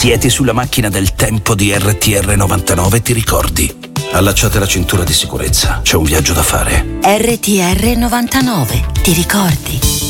Siete sulla macchina del tempo di RTR 99, ti ricordi? Allacciate la cintura di sicurezza, c'è un viaggio da fare. RTR 99, ti ricordi?